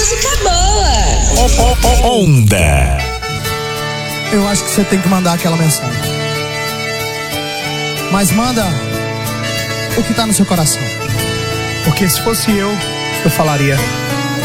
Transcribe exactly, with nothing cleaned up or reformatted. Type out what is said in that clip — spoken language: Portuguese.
música boa. Oh, oh, oh, onda. Eu acho que você tem que mandar aquela mensagem. Mas manda o que tá no seu coração. Porque se fosse eu, eu falaria: